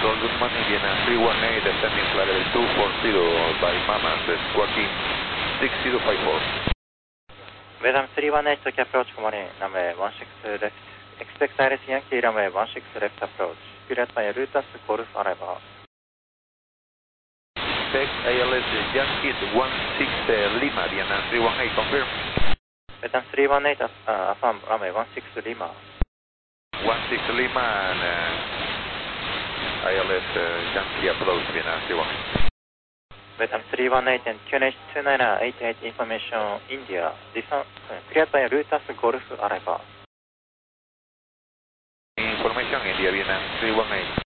good morning, Vietnam 318, descending flight level 240 by Mamas, squawking 6054. Vietnam 318 took approach, good morning, runway 16 left. Expect ILS Yankee, runway 16 left approach. Spirit by Rutas Golf arrival. Expect ILS Yankee 16 Lima, Vietnam 318, confirm. Vietnam 318, affirm, runway 16 Lima. 16 Lima and ILS Yankee approach, Vietnam 318. Vietnam 318 and QNH 2988 information India. Cleared by Rutas Golf arrival. Information India, Vietnam 318.